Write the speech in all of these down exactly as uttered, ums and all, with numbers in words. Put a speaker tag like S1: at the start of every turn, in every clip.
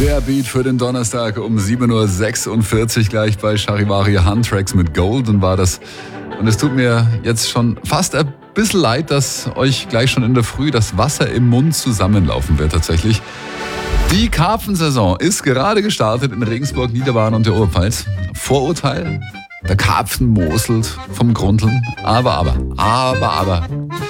S1: Der Beat für den Donnerstag um sieben Uhr sechsundvierzig gleich bei Charivari Huntracks mit Golden war das. Und es tut mir jetzt schon fast ein bisschen leid, dass euch gleich schon in der Früh das Wasser im Mund zusammenlaufen wird tatsächlich. Die Karpfensaison ist gerade gestartet in Regensburg, Niederbayern und der Oberpfalz. Vorurteil? Der Karpfen moselt vom Grundeln. Aber, aber, aber, aber.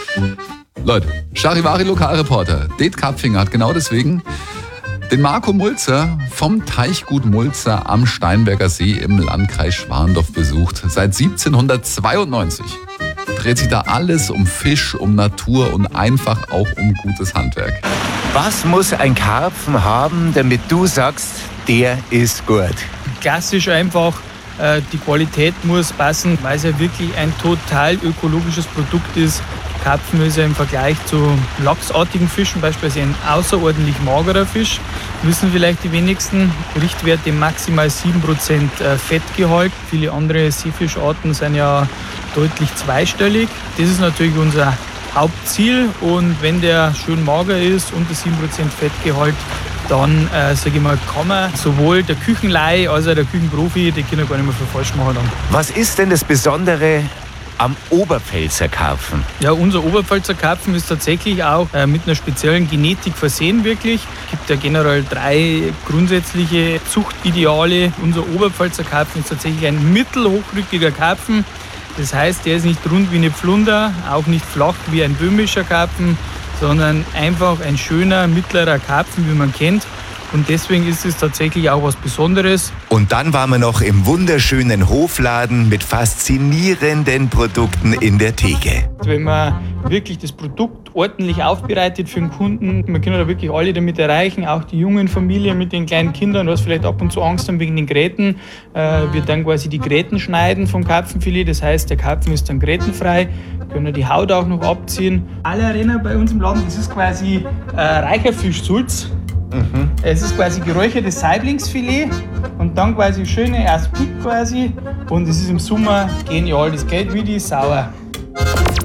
S1: Leute, Charivari Lokalreporter Det Karpfinger hat genau deswegen den Marco Mulzer vom Teichgut Mulzer am Steinberger See im Landkreis Schwandorf besucht. Seit siebzehnhundertzweiundneunzig dreht sich da alles um Fisch, um Natur und einfach auch um gutes Handwerk.
S2: Was muss ein Karpfen haben, damit du sagst, der ist gut?
S3: Klassisch einfach, äh, die Qualität muss passen, weil es ja wirklich ein total ökologisches Produkt ist. Karpfen ist ja im Vergleich zu lachsartigen Fischen beispielsweise ein außerordentlich magerer Fisch. Wissen vielleicht die wenigsten, Richtwerte maximal sieben Prozent Fettgehalt. Viele andere Seefischarten sind ja deutlich zweistellig. Das ist natürlich unser Hauptziel und wenn der schön mager ist, unter sieben Prozent Fettgehalt, dann äh, sage ich mal, kann man sowohl der Küchenlaie als auch der Küchenprofi, die können gar nicht mehr viel falsch machen. Dann.
S2: Was ist denn das Besondere am Oberpfälzer Karpfen?
S3: Ja, unser Oberpfälzer Karpfen ist tatsächlich auch äh, mit einer speziellen Genetik versehen wirklich. Es gibt ja generell drei grundsätzliche Zuchtideale. Unser Oberpfälzer Karpfen ist tatsächlich ein mittelhochrückiger Karpfen. Das heißt, der ist nicht rund wie eine Pflunder, auch nicht flach wie ein böhmischer Karpfen, sondern einfach ein schöner, mittlerer Karpfen, wie man kennt. Und deswegen ist es tatsächlich auch was Besonderes.
S2: Und dann waren wir noch im wunderschönen Hofladen mit faszinierenden Produkten in der Theke.
S3: Wenn man wirklich das Produkt ordentlich aufbereitet für den Kunden, man kann da wirklich alle damit erreichen, auch die jungen Familien mit den kleinen Kindern, was vielleicht ab und zu Angst haben wegen den Gräten. Äh, wir dann quasi die Gräten schneiden vom Karpfenfilet, das heißt, der Karpfen ist dann grätenfrei, können die Haut auch noch abziehen. Alle Arena bei uns im Laden, das ist quasi äh, Reicherfischsulz. Mhm. Es ist quasi geräuchertes Saiblingsfilet und dann quasi schöne Aspik quasi und es ist im Sommer genial, das geht wie die Sauer.